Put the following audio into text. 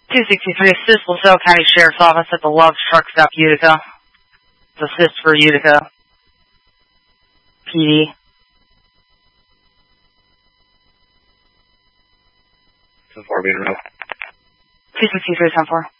263, assist LaSalle County Sheriff's Office at the Love's Truck Stop, Utica. Assist for Utica. PD. 10-4 being route. 263, 10-4.